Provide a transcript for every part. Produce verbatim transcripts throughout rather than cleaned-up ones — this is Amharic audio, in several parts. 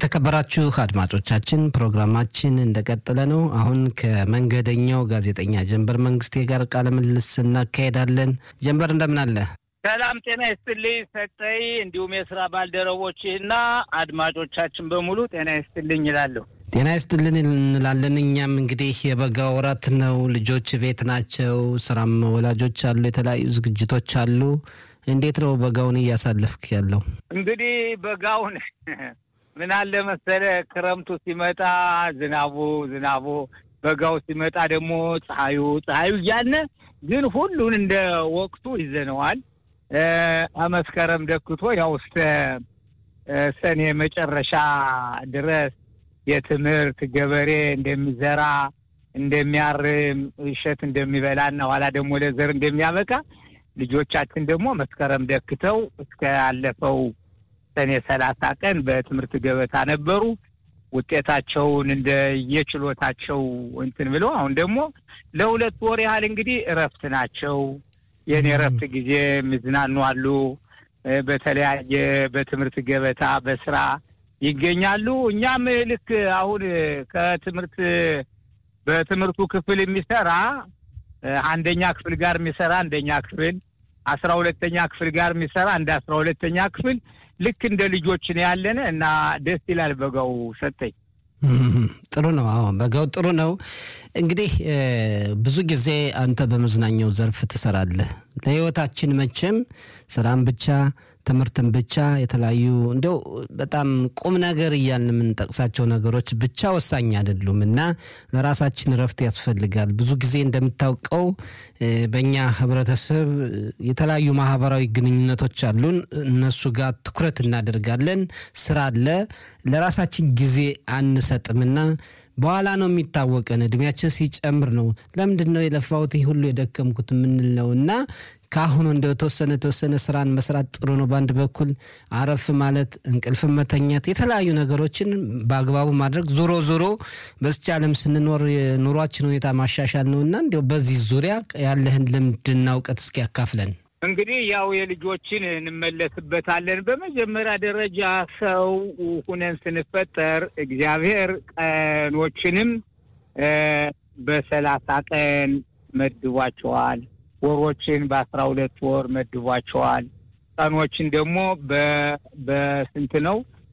የተከበራችሁ አድማጮቻችን ፕሮግራማችን እንደቀጠለ ነው። አሁን ከመንገደኛው ጋዜጠኛ ጀንበር መንግስቴ ጋር ቃለ ምልልስ እናካሄዳለን። ጀንበር እንደምን አለ? ሰላም ጤና ይስጥልኝ ሰጠይ፣ እንዲሁም የሥራ ባልደረቦችና አድማጮቻችን በሙሉ ጤና ይስጥልኝ ይላሉ። ጤና ይስጥልን እንላለን። እኛም እንግዲህ የበጋ ወራት ነው፣ ልጆች ቤት ናቸው፣ ስራም ወላጆች አሉ፣ የተለያዩ ዝግጅቶች አሉ። እንዴት ነው በጋውን እያሳለፍክ ያለው? እንግዲህ በጋውን ምን አለ መሰለ፣ ክረምቱ ሲመጣ ዝናቡ ዝናቡ በጋው ሲመጣ ደግሞ ፀሐዩ ፀሐዩ ያነ ግን ሁሉን እንደ ወቅቱ ይዘነዋል። አመስከረም ደክቶ ያው እስከ ሰኔ መጨረሻ ድረስ የትምህርት ገበሬ እንደሚዘራ እንደሚያርም እሸት እንደሚበላና ኋላ ደግሞ ለዘር እንደሚያበቃ ልጆቻችን ደግሞ መስከረም ደክተው እስከ ያለፈው ሰኔ ሰላሳ ቀን በትምህርት ገበታ ነበሩ። ውጤታቸውን እንደ የችሎታቸው እንትን ብለው አሁን ደግሞ ለሁለት ወር ያህል እንግዲህ እረፍት ናቸው። የኔ እረፍት ጊዜ ምዝናኑ አሉ፣ በተለያየ በትምህርት ገበታ በስራ ይገኛሉ። እኛም ልክ አሁን ከትምህርት በትምህርቱ ክፍል የሚሰራ አንደኛ ክፍል ጋር የሚሰራ አንደኛ ክፍል አስራ ሁለተኛ ክፍል ጋር የሚሰራ እንደ አስራ ሁለተኛ ክፍል ልክ እንደ ልጆች ነው ያለነ እና ደስ ይላል በጋው ሰጠኝ። ጥሩ ነው። አዎ በጋው ጥሩ ነው። እንግዲህ ብዙ ጊዜ አንተ በመዝናኛው ዘርፍ ትሰራለህ። ለህይወታችን መቼም ስራም ብቻ ትምህርትን ብቻ የተለያዩ እንደው በጣም ቁም ነገር እያልን የምንጠቅሳቸው ነገሮች ብቻ ወሳኝ አይደሉም እና ለራሳችን ረፍት ያስፈልጋል። ብዙ ጊዜ እንደምታውቀው በእኛ ህብረተሰብ የተለያዩ ማህበራዊ ግንኙነቶች አሉን፣ እነሱ ጋር ትኩረት እናደርጋለን። ስራ አለ፣ ለራሳችን ጊዜ አንሰጥምና በኋላ ነው የሚታወቀን። እድሜያችን ሲጨምር ነው ለምንድን ነው የለፋሁት ሁሉ የደከምኩት የምንለውና ካሁኑ እንደው ተወሰነ ተወሰነ ስራን መስራት ጥሩ ነው። በአንድ በኩል አረፍ ማለት፣ እንቅልፍ መተኛት፣ የተለያዩ ነገሮችን በአግባቡ ማድረግ ዞሮ ዞሮ በስቻለም ስንኖር የኑሯችን ሁኔታ ማሻሻል ነውና እንደው በዚህ ዙሪያ ያለህን ልምድና እውቀት እስኪ ያካፍለን። እንግዲህ ያው የልጆችን እንመለስበታለን። በመጀመሪያ ደረጃ ሰው ሁነን ስንፈጠር እግዚአብሔር ቀኖችንም በሰላሳ ቀን መድቧቸዋል፣ ወሮችን በአስራ ሁለት ወር መድቧቸዋል፣ ቀኖችን ደግሞ በስንት ነው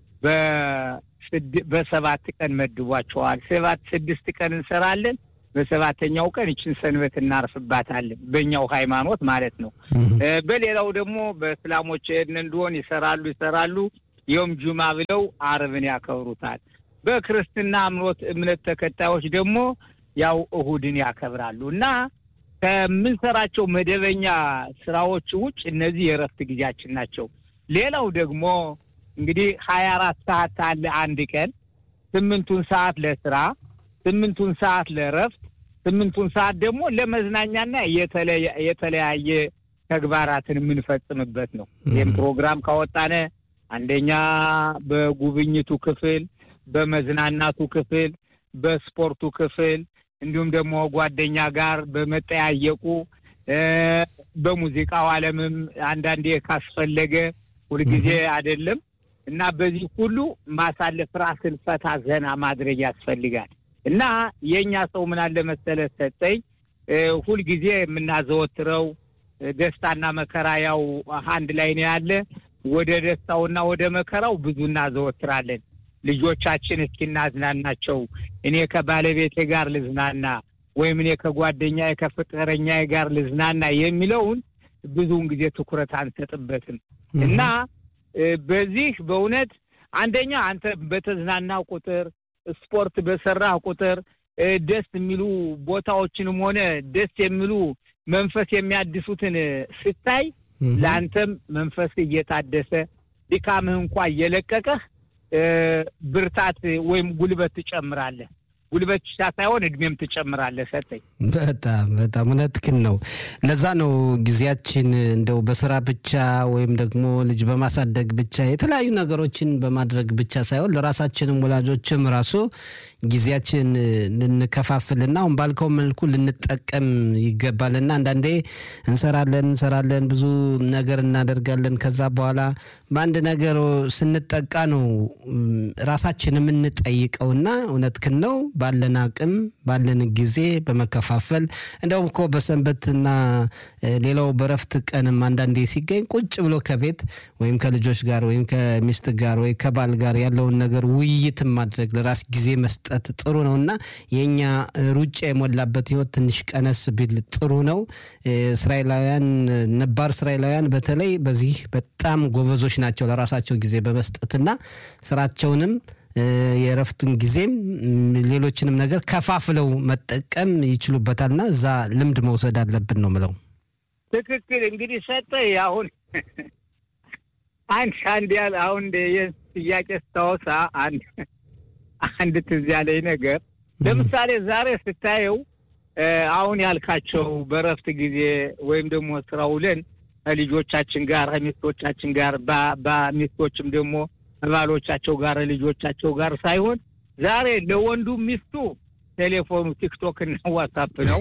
በሰባት ቀን መድቧቸዋል። ሰባት ስድስት ቀን እንሰራለን፣ በሰባተኛው ቀን እቺን ሰንበት እናርፍባታለን፣ በእኛው ሃይማኖት ማለት ነው። በሌላው ደግሞ በእስላሞች እንደሆን ይሰራሉ ይሰራሉ የውም ጁማ ብለው አርብን ያከብሩታል። በክርስትና እምነት እምነት ተከታዮች ደግሞ ያው እሁድን ያከብራሉ እና ከምንሰራቸው መደበኛ ስራዎች ውጭ እነዚህ የረፍት ጊዜያችን ናቸው። ሌላው ደግሞ እንግዲህ ሀያ አራት ሰዓት አለ አንድ ቀን፣ ስምንቱን ሰዓት ለስራ፣ ስምንቱን ሰዓት ለረፍት፣ ስምንቱን ሰዓት ደግሞ ለመዝናኛና የተለያየ የተለያየ ተግባራትን የምንፈጽምበት ነው። ይሄን ፕሮግራም ካወጣነ አንደኛ በጉብኝቱ ክፍል፣ በመዝናናቱ ክፍል፣ በስፖርቱ ክፍል እንዲሁም ደግሞ ጓደኛ ጋር በመጠያየቁ በሙዚቃው ዓለምም አንዳንዴ ካስፈለገ ሁልጊዜ አይደለም እና በዚህ ሁሉ ማሳለፍ ራስን ፈታ ዘና ማድረግ ያስፈልጋል። እና የኛ ሰው ምን አለ መሰለ ሰጠኝ ሁልጊዜ የምናዘወትረው ደስታና መከራ ያው አንድ ላይ ነው ያለ። ወደ ደስታውና ወደ መከራው ብዙ እናዘወትራለን። ልጆቻችን እስኪናዝናናቸው እኔ ከባለቤቴ ጋር ልዝናና ወይም እኔ ከጓደኛዬ ከፍቅረኛዬ ጋር ልዝናና የሚለውን ብዙውን ጊዜ ትኩረት አንሰጥበትም እና በዚህ በእውነት አንደኛ አንተ በተዝናና ቁጥር ስፖርት በሰራ ቁጥር ደስ የሚሉ ቦታዎችንም ሆነ ደስ የሚሉ መንፈስ የሚያድሱትን ስታይ ላንተም መንፈስ እየታደሰ ድካምህ እንኳን እየለቀቀህ ብርታት ወይም ጉልበት ትጨምራለህ ጉልበት ብቻ ሳይሆን እድሜም ትጨምራለህ ሰጠኝ በጣም በጣም እውነትህን ነው ለዛ ነው ጊዜያችን እንደው በስራ ብቻ ወይም ደግሞ ልጅ በማሳደግ ብቻ የተለያዩ ነገሮችን በማድረግ ብቻ ሳይሆን ለራሳችንም ወላጆችም ራሱ ጊዜያችን ልንከፋፍልና አሁን ባልከው መልኩ ልንጠቀም ይገባልና አንዳንዴ እንሰራለን እንሰራለን ብዙ ነገር እናደርጋለን ከዛ በኋላ በአንድ ነገር ስንጠቃ ነው ራሳችንን እንጠይቀውና እውነትህን ነው ባለን አቅም ባለን ጊዜ በመከፋፈል እንደውም እኮ በሰንበትና ሌላው በረፍት ቀንም አንዳንዴ ሲገኝ ቁጭ ብሎ ከቤት ወይም ከልጆች ጋር ወይም ከሚስት ጋር ወይ ከባል ጋር ያለውን ነገር ውይይት ማድረግ ለራስ ጊዜ መስጠት ጥሩ ነውና የኛ ሩጫ የሞላበት ህይወት ትንሽ ቀነስ ቢል ጥሩ ነው እስራኤላውያን ነባር እስራኤላውያን በተለይ በዚህ በጣም ጎበዞች ናቸው ለራሳቸው ጊዜ በመስጠትና ስራቸውንም የረፍቱን ጊዜም ሌሎችንም ነገር ከፋፍለው መጠቀም ይችሉበታልና እዛ ልምድ መውሰድ አለብን ነው ማለት ትክክል እንግዲህ ሰጠኝ አሁን አንድ አንድ ያለ አሁን የጥያቄ ስታወሳ አንድ አንድ ትዝ ያለኝ ነገር ለምሳሌ ዛሬ ስታየው አሁን ያልካቸው በረፍት ጊዜ ወይም ደግሞ ስራው ለን ልጆቻችን ጋር ሚስቶቻችን ጋር በሚስቶችም ደግሞ ባሎቻቸው ጋር ልጆቻቸው ጋር ሳይሆን ዛሬ ለወንዱ ሚስቱ ቴሌፎኑ ቲክቶክ እና ዋትስአፕ ነው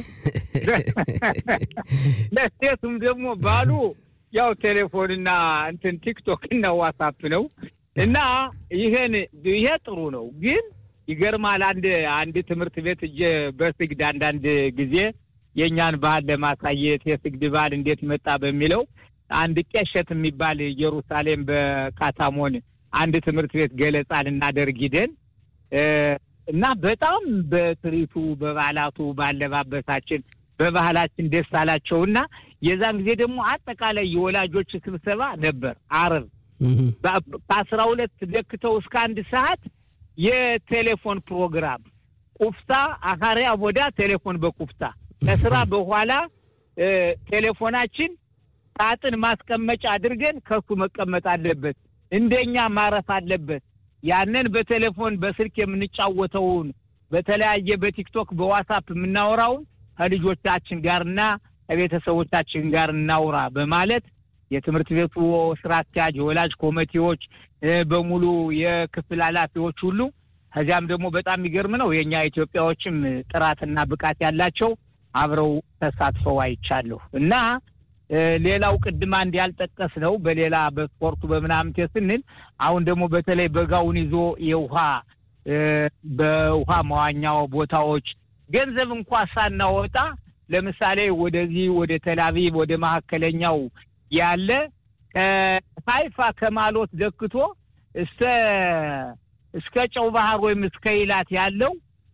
ለሴቱም ደግሞ ባሉ ያው ቴሌፎንና እንትን ቲክቶክ እና ዋትስአፕ ነው እና ይሄን ይሄ ጥሩ ነው ግን ይገርማል አንድ አንድ ትምህርት ቤት እጄ በስግድ አንዳንድ ጊዜ የኛን ባህል ለማሳየት የስግድ ባህል እንዴት መጣ በሚለው አንድ ቄሸት የሚባል ኢየሩሳሌም በካታሞን አንድ ትምህርት ቤት ገለጻን እናደርግ ይደን እና በጣም በትሪቱ በባላቱ ባለባበሳችን በባህላችን ደስ አላቸውና የዛን ጊዜ ደግሞ አጠቃላይ የወላጆች ስብሰባ ነበር አረብ በአስራ ሁለት ደክተው እስከ አንድ ሰዓት የቴሌፎን ፕሮግራም ቁፍታ አኻሪ አቦዳ ቴሌፎን በቁፍታ ከስራ በኋላ ቴሌፎናችን ሳጥን ማስቀመጫ አድርገን ከሱ መቀመጥ አለበት እንደኛ ማረፍ አለበት ያንን በቴሌፎን በስልክ የምንጫወተውን በተለያየ በቲክቶክ በዋትስአፕ የምናወራው ከልጆቻችን ጋርና ከቤተሰቦቻችን ጋር እናውራ በማለት የትምህርት ቤቱ ስራ አስኪያጅ ወላጅ ኮሚቴዎች በሙሉ የክፍል ኃላፊዎች ሁሉ ከዚያም ደግሞ በጣም የሚገርም ነው የኛ ኢትዮጵያዎችም ጥራትና ብቃት ያላቸው አብረው ተሳትፈው አይቻለሁ እና ሌላው ቅድም አንድ ያልጠቀስ ነው በሌላ በስፖርቱ በመናም ተስንል አሁን ደግሞ በተለይ በጋውን ይዞ የውሃ በውሃ መዋኛው ቦታዎች ገንዘብ እንኳን ሳናወጣ ለምሳሌ ወደዚህ ወደ ተላቪቭ ወደ ማከለኛው ያለ ከሃይፋ ከማሎት ደክቶ እስከ እስከ ጨው ባህር ወይም እስከ ኢላት ያለው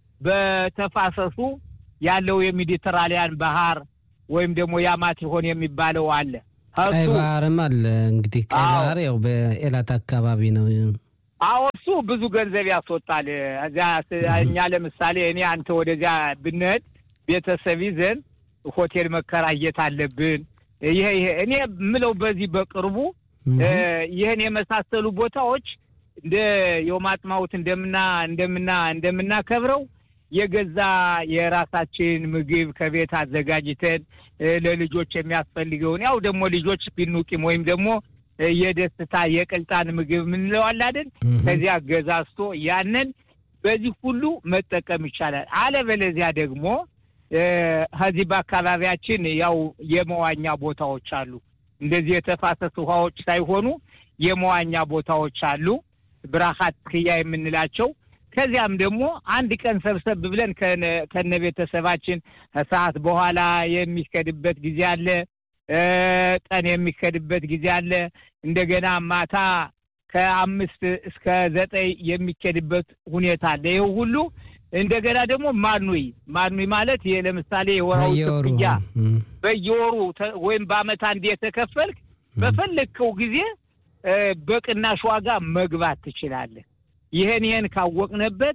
በተፋሰሱ ያለው የሜዲተራኒያን ባህር ወይም ደግሞ ያማት ይሆን የሚባለው አለ ቀይ ባህርም አለ እንግዲህ ቀይ ባህር ያው በኢላት አካባቢ ነው አውሱ ብዙ ገንዘብ ያስወጣል እዛ እኛ ለምሳሌ እኔ አንተ ወደዚያ ብንሄድ ቤተሰብ ይዘን ሆቴል መከራየት አለብን ይሄ ይሄ እኔ ምለው በዚህ በቅርቡ ይሄን የመሳሰሉ ቦታዎች እንደ የማጥማውት እንደምና እንደምና እንደምና ከብረው የገዛ የራሳችን ምግብ ከቤት አዘጋጅተን ለልጆች የሚያስፈልገውን ያው ደግሞ ልጆች ቢኑቂም ወይም ደግሞ የደስታ የቅልጣን ምግብ ምን ነው አይደል ከዚያ ገዛስቶ ያንን በዚህ ሁሉ መጠቀም ይቻላል አለበለዚያ ደግሞ ሀዚህ በአካባቢያችን ያው የመዋኛ ቦታዎች አሉ እንደዚህ የተፋሰሱ ውሃዎች ሳይሆኑ የመዋኛ ቦታዎች አሉ ብራኻት ክያ የምንላቸው ከዚያም ደግሞ አንድ ቀን ሰብሰብ ብለን ከነ ቤተሰባችን ሰዓት በኋላ የሚከድበት ጊዜ አለ ቀን የሚከድበት ጊዜ አለ እንደገና ማታ ከአምስት እስከ ዘጠኝ የሚከድበት ሁኔታ አለ ይሄ ሁሉ እንደገና ደግሞ ማኑይ ማኑይ ማለት ለምሳሌ የወራው ጥያ በየወሩ ወይም በአመት አንድ የተከፈልክ በፈለከው ጊዜ በቅናሽ ዋጋ መግባት ትችላለህ ይሄን ይሄን ካወቅነበት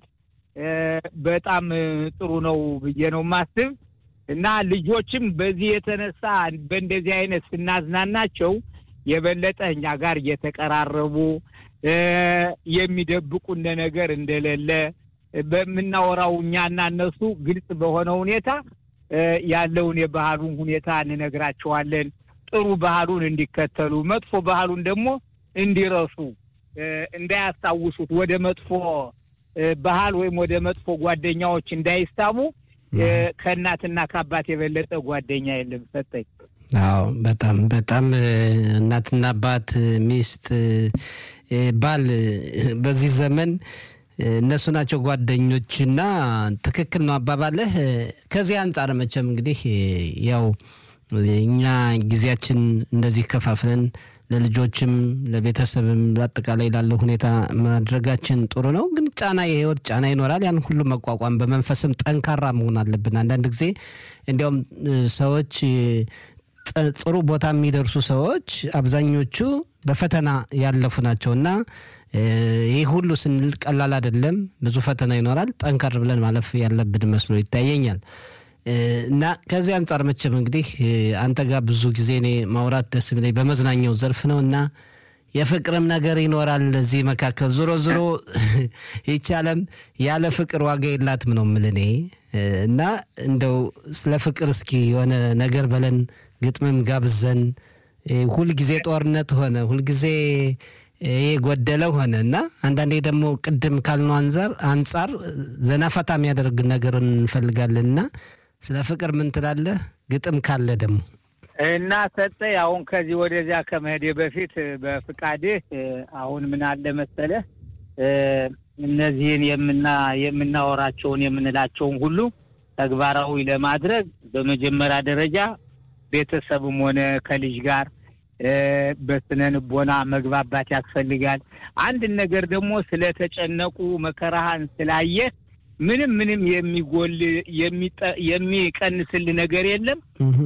በጣም ጥሩ ነው ብዬ ነው ማስብ እና ልጆችም በዚህ የተነሳ በእንደዚህ አይነት ስናዝናናቸው የበለጠ እኛ ጋር እየተቀራረቡ የሚደብቁን ነገር እንደሌለ በመናወራው እኛና እነሱ ግልጽ በሆነ ሁኔታ ያለውን የባህሉን ሁኔታ እንነግራቸዋለን ጥሩ ባህሉን እንዲከተሉ መጥፎ ባህሉን ደግሞ እንዲረሱ እንዳያሳውሱት ወደ መጥፎ ባህል ወይም ወደ መጥፎ ጓደኛዎች እንዳይሳቡ ከእናትና ከአባት የበለጠ ጓደኛ የለም ሰጠኝ አዎ በጣም በጣም እናትና አባት ሚስት ባል በዚህ ዘመን እነሱ ናቸው ጓደኞችና ትክክል ነው አባባለህ ከዚህ አንፃር መቼም እንግዲህ ያው እኛ ጊዜያችን እንደዚህ ከፋፍለን ለልጆችም ለቤተሰብም በአጠቃላይ ላለው ሁኔታ ማድረጋችን ጥሩ ነው ግን ጫና የህይወት ጫና ይኖራል ያን ሁሉ መቋቋም በመንፈስም ጠንካራ መሆን አለብን አንዳንድ ጊዜ እንዲያውም ሰዎች ጥሩ ቦታ የሚደርሱ ሰዎች አብዛኞቹ በፈተና ያለፉ ናቸውና ይሄ ሁሉ ስንል ቀላል አይደለም ብዙ ፈተና ይኖራል ጠንካራ ብለን ማለፍ ያለብን መስሎ ይታየኛል እና ከዚህ አንፃር መቼም እንግዲህ አንተ ጋር ብዙ ጊዜ እኔ ማውራት ደስ ብለኝ በመዝናኛው ዘርፍ ነውና የፍቅርም ነገር ይኖራል ለዚህ መካከል ዞሮ ዞሮ ይቻለም ያለ ፍቅር ዋጋ የላትም ነው ምልኔ እና እንደው ስለ ፍቅር እስኪ የሆነ ነገር በለን ግጥምም ጋብዘን ሁሉ ጊዜ ጦርነት ሆነ ሁሉ ጊዜ ይሄ ጎደለው ሆነና አንዳንዴ ደግሞ ቅድም ካልነው አንፃር አንፃር ዘናፈታ የሚያደርግ ነገር እንፈልጋለንና ስለ ፍቅር ምን ትላለህ ግጥም ካለ ደግሞ እና ሰጠኝ አሁን ከዚህ ወደዚያ ከመሄድ በፊት በፍቃዴ አሁን ምን አለ መሰለህ እነዚህን የምና የምናወራቸውን የምንላቸውን ሁሉ ተግባራዊ ለማድረግ በመጀመሪያ ደረጃ ቤተሰብም ሆነ ከልጅ ጋር በስነንቦና መግባባት ያስፈልጋል አንድ ነገር ደግሞ ስለተጨነቁ መከራህን ስላየ ምንም ምንም የሚጎል የሚቀንስል ነገር የለም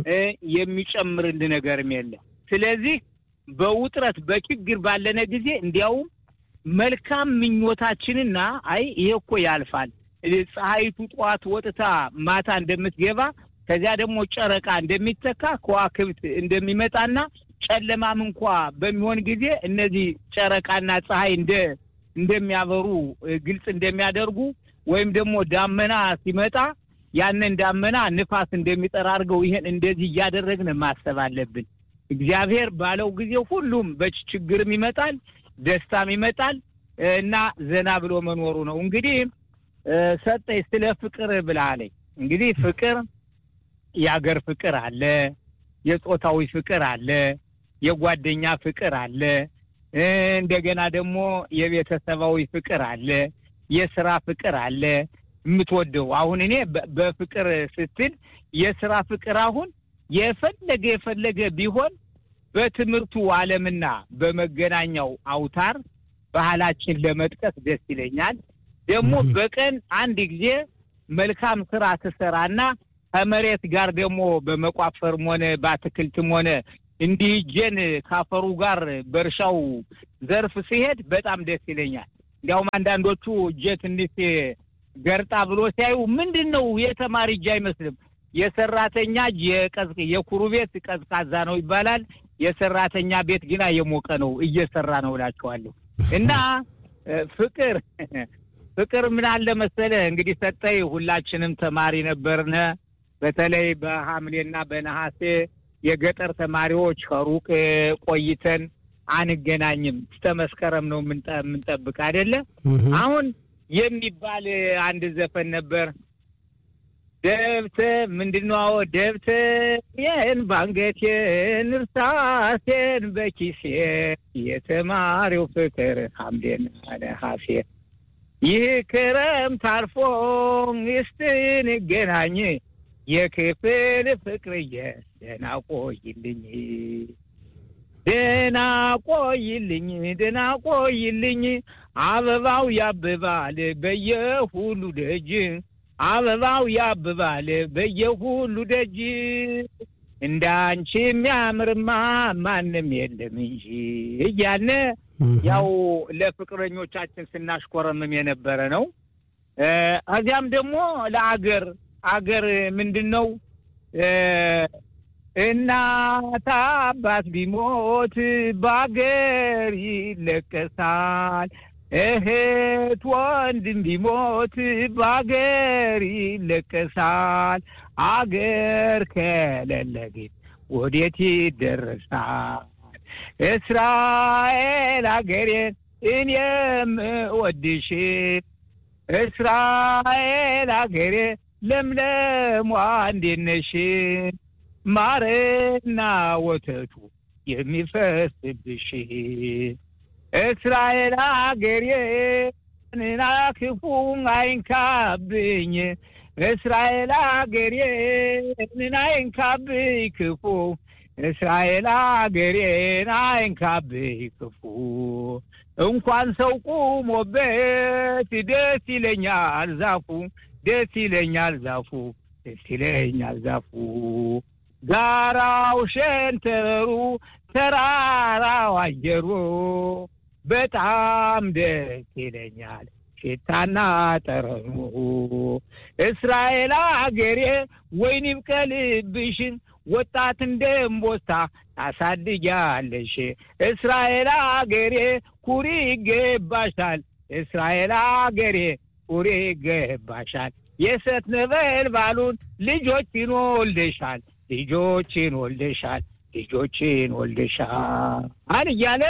የሚጨምርል ነገርም የለም ስለዚህ በውጥረት በችግር ባለነ ጊዜ እንዲያው መልካም ምኞታችንና አይ ይሄ እኮ ያልፋል ፀሐይቱ ጧት ወጥታ ማታ እንደምትገባ ከዚያ ደግሞ ጨረቃ እንደሚተካ ከዋክብት እንደሚመጣና ጨለማም እንኳን በሚሆን ጊዜ እነዚህ ጨረቃና ፀሐይ እንደ እንደሚያበሩ ግልጽ እንደሚያደርጉ ወይም ደግሞ ዳመና ሲመጣ ያንን ዳመና ንፋስ እንደሚጠራ አድርገው ይሄን እንደዚህ ያደረግን ማሰብ አለብን እግዚአብሔር ባለው ጊዜ ሁሉም በችግርም ይመጣል ደስታም ይመጣል እና ዘና ብሎ መኖሩ ነው እንግዲህ ሰጠኝ ስለ ፍቅር ብላለኝ እንግዲህ ፍቅር ያገር ፍቅር አለ የጾታዊ ፍቅር አለ የጓደኛ ፍቅር አለ እንደገና ደግሞ የቤተሰባዊ ፍቅር አለ የሥራ ፍቅር አለ የምትወደው አሁን እኔ በፍቅር ስትል የሥራ ፍቅር አሁን የፈለገ የፈለገ ቢሆን በትምርቱ ዓለምና በመገናኛው አውታር ባህላችን ለመጥቀስ ደስ ይለኛል ደግሞ በቀን አንድ ጊዜ መልካም ሥራ ተሰራና ከመሬት ጋር ደግሞ በመቋፈርም ሆነ በአትክልትም ሆነ እንዲጀን ካፈሩ ጋር በርሻው ዘርፍ ሲሄድ በጣም ደስ ይለኛል እንዲያውም አንዳንዶቹ ጀት እንዲስ ገርጣ ብሎ ሲያዩ ምንድነው የተማሪ እጅ አይመስልም የሰራተኛ የቀዝቅ የኩሩ ቤት ቀዝቃዛ ነው ይባላል የሰራተኛ ቤት ግና የሞቀ ነው እየሰራ ነው እላቸዋለሁ እና ፍቅር ፍቅር ምን አለ መሰለህ እንግዲህ ሰጠኝ ሁላችንም ተማሪ ነበርነ በተለይ በሐምሌና በነሐሴ የገጠር ተማሪዎች ከሩቅ ቆይተን አንገናኝም ተመስከረም ነው ምን ምንጠብቅ አይደለ አሁን የሚባል አንድ ዘፈን ነበር ደብተ ምንድነው ደብተ የን ባንገቴ ንርሳሴን በኪሴ የተማሪው ፍቅር ሐምሌና ነሐሴ ይህ ክረምት አልፎ እስትን ገናኝ የክፍል ፍቅርዬ ደና ቆይልኝ ደና ቆይልኝ ደና ቆይልኝ አበባው ያብባል በየሁሉ ደጅ አበባው ያብባል በየሁሉ ደጅ እንዳንቺ የሚያምርማ ማንም የለም እንጂ እያለ ያው ለፍቅረኞቻችን ስናሽኮረምም የነበረ ነው አዚያም ደግሞ ለአገር አገር ምንድነው እናት አባት ቢሞት ባገር ይለቀሳል እህት ወንድም ቢሞት በአገር ይለቀሳል አገር ከሌለ ግን ወዴት ይደረሳል እስራኤል አገሬ እኔም ወድሽ እስራኤል አገሬ ለምለሟ እንዴት ነሽ ማርና ወተቱ የሚፈስብሽ እስራኤል አገሬ እና ክፉ አይንካብኝ እስራኤል አገሬ እና አይንካብኝ ክፉ እስራኤል አገሬ እና አይንካብኝ ክፉ እንኳን ሰው ቆሞበት ደስ ይለኛል ዛፉ ደስ ይለኛል ዛፉ ደስ ይለኛል ዛፉ ጋራው ሸንተሩ ተራራው አየሩ በጣም ደስ ይለኛል ሽታና ጠረኑ እስራኤል አገሬ ወይን ይብቀልብሽን ወጣት እንደምቦስታ ታሳድጊያለሽ እስራኤል አገሬ ኩሪ ይገባሻል እስራኤል አገሬ ኩሪ ይገባሻል የሰት ነበልባሉን ልጆችን ወልደሻል ልጆችን ወልደሻል ልጆችን ወልደሻል አለ ያለ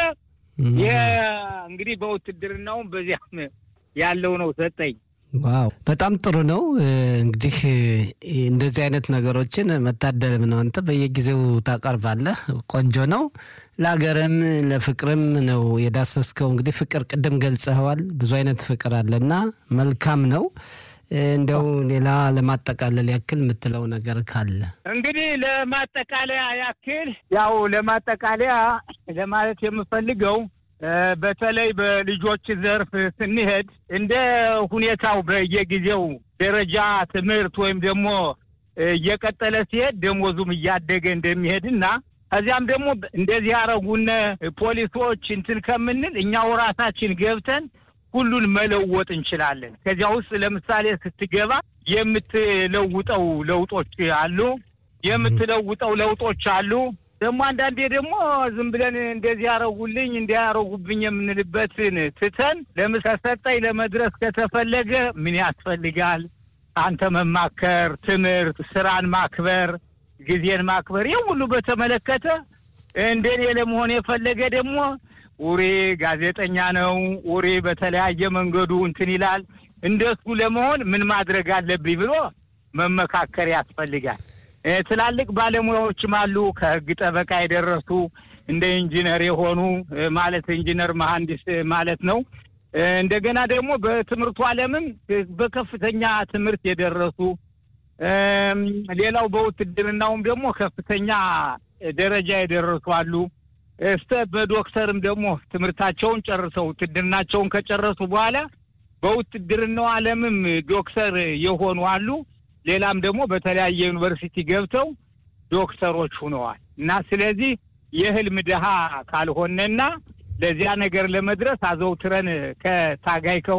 እንግዲህ በውትድርናው በዚያም ያለው ነው ሰጠኝ ዋው በጣም ጥሩ ነው እንግዲህ እንደዚህ አይነት ነገሮችን መታደል ነው አንተ በየጊዜው ታቀርባለህ ቆንጆ ነው ለሀገርም ለፍቅርም ነው የዳሰስከው እንግዲህ ፍቅር ቅድም ገልጸዋል ብዙ አይነት ፍቅር አለና መልካም ነው እንደው ሌላ ለማጠቃለል ያክል ምትለው ነገር ካለ እንግዲህ ለማጠቃለያ ያክል ያው ለማጠቃለያ ለማለት የምፈልገው በተለይ በልጆች ዘርፍ ስንሄድ እንደ ሁኔታው በየጊዜው ደረጃ ትምህርት ወይም ደግሞ እየቀጠለ ሲሄድ ደሞዙም እያደገ እንደሚሄድና ከዚያም ደግሞ እንደዚህ ያረጉን ፖሊሶች እንትን ከመንል እኛው ራሳችን ገብተን ሁሉን መለወጥ እንችላለን ከዚያ ውስጥ ለምሳሌ ስትገባ የምትለውጠው ለውጦች አሉ የምትለውጠው ለውጦች አሉ ደግሞ አንዳንዴ ደግሞ ዝም ብለን እንደዚህ ያረጉልኝ እንዲያረጉብኝ የምንልበትን ትተን ለምሰሰጠኝ ለመድረስ ከተፈለገ ምን ያስፈልጋል አንተ መማከር ትምህርት ስራን ማክበር ጊዜን ማክበር ይሁሉ በተመለከተ እንደኔ ለመሆን የፈለገ ደግሞ ኡሪ ጋዜጠኛ ነው ኡሪ በተለያየ መንገዱ እንትን ይላል እንደሱ ለመሆን ምን ማድረግ አለብኝ ብሎ መመካከር ያስፈልጋል ትላልቅ ባለሙያዎችም አሉ ከህግ ጠበቃ የደረሱ እንደ ኢንጂነር የሆኑ ማለት ኢንጂነር መሐንዲስ ማለት ነው እንደገና ደግሞ በትምህርቱ ዓለምም በከፍተኛ ትምህርት የደረሱ ሌላው በውትድርናውም ደግሞ ከፍተኛ ደረጃ የደረሱ አሉ እስተ በዶክተርም ደግሞ ትምህርታቸውን ጨርሰው ውትድርናቸውን ከጨረሱ በኋላ በውትድርናው ዓለምም ዶክተር የሆኑ አሉ ሌላም ደግሞ በተለያየ ዩኒቨርሲቲ ገብተው ዶክተሮች ሆነዋል እና ስለዚህ የህልም ደሃ ካልሆነና ለዚያ ነገር ለመድረስ አዘውትረን ከታጋይ